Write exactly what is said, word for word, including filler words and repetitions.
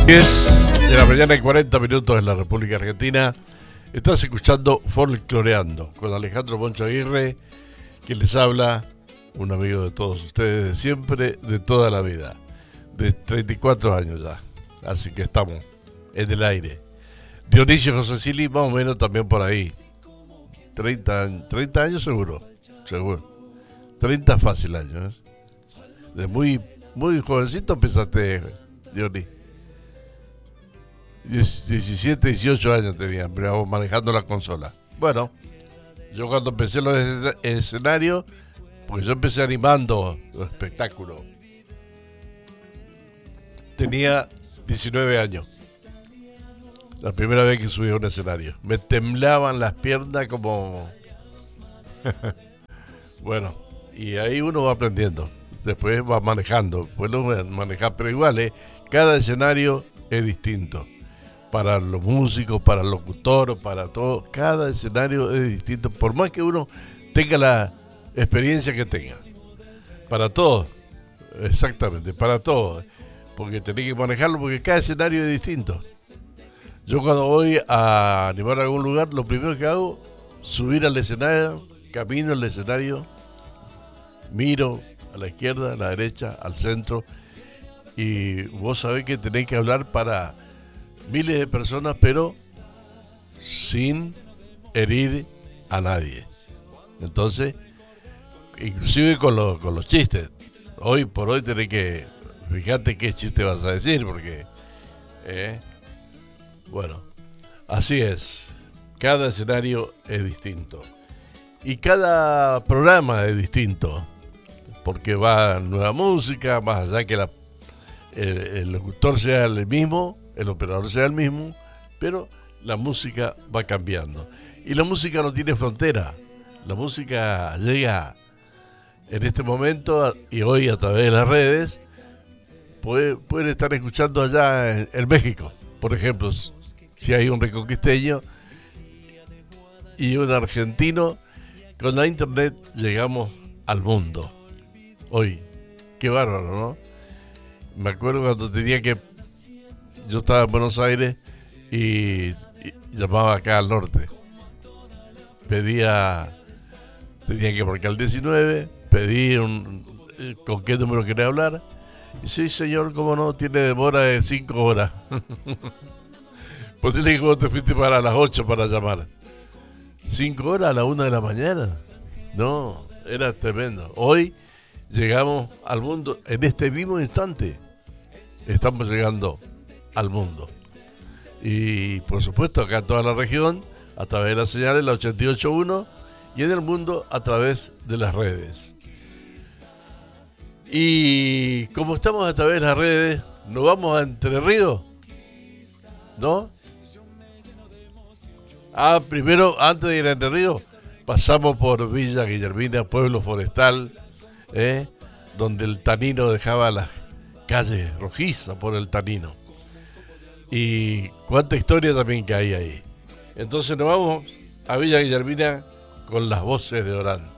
diez de la mañana y cuarenta minutos en la República Argentina. Estás escuchando Folcloreando con Alejandro Moncho Aguirre, que les habla, un amigo de todos ustedes de siempre, de toda la vida, de treinta y cuatro años ya. Así que estamos en el aire. Dionisio José Cili, más o menos también por ahí. treinta, treinta años seguro, seguro. treinta fácil años. De muy, muy jovencito empezaste, Dionisio. diecisiete, dieciocho años tenía, pero manejando la consola. Bueno, yo cuando empecé los escenarios, porque yo empecé animando los espectáculos, tenía diecinueve años. La primera vez que subí a un escenario. Me temblaban las piernas como... Bueno, y ahí uno va aprendiendo. Después va manejando. Puedo manejar, pero igual, ¿eh? Cada escenario es distinto. Para los músicos, para el locutor, para todo. Cada escenario es distinto. Por más que uno tenga la experiencia que tenga. Para todos. Exactamente, para todos. Porque tenés que manejarlo porque cada escenario es distinto. Yo cuando voy a animar a algún lugar, lo primero que hago, subir al escenario, camino al escenario, miro a la izquierda, a la derecha, al centro, y vos sabés que tenés que hablar para miles de personas, pero sin herir a nadie. Entonces, inclusive con los, con los chistes, hoy por hoy tenés que fijarte qué chiste vas a decir, porque... Eh, Bueno, así es. Cada escenario es distinto. Y cada programa es distinto. Porque va nueva música, más allá que la, el, el locutor sea el mismo, el operador sea el mismo, pero la música va cambiando. Y la música no tiene frontera. La música llega en este momento y hoy a través de las redes. Puede, pueden estar escuchando allá en, en México, por ejemplo. Si hay un reconquisteño y un argentino, con la internet llegamos al mundo. Hoy, qué bárbaro, ¿no? Me acuerdo cuando tenía que... Yo estaba en Buenos Aires y, y llamaba acá al norte. Pedía... Tenía que marcar el diecinueve, pedí un, con qué número quería hablar. Y sí, señor, cómo no, tiene demora de cinco horas. Pues te dije cómo te fuiste para las ocho para llamar. ¿Cinco horas a la una de la mañana? No, era tremendo. Hoy llegamos al mundo, en este mismo instante, estamos llegando al mundo. Y por supuesto acá en toda la región, a través de las señales, la ochenta y ocho punto uno, y en el mundo a través de las redes. Y como estamos a través de las redes, ¿nos vamos a Entre Ríos? ¿No? Ah, primero, antes de ir a Entre Ríos, pasamos por Villa Guillermina, pueblo forestal, ¿eh? Donde el tanino dejaba las calles rojizas por el tanino. Y cuánta historia también que hay ahí. Entonces nos vamos a Villa Guillermina con las voces de Orán.